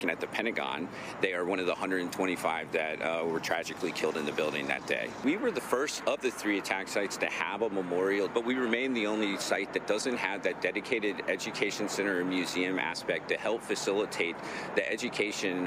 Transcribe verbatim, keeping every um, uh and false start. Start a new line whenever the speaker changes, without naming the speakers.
at the Pentagon. They are one of the one hundred twenty-five that uh, were tragically killed in the building that day. We were the first of the three attack sites to have a memorial, but we remain the only site that doesn't have that dedicated education center or museum aspect to help facilitate the education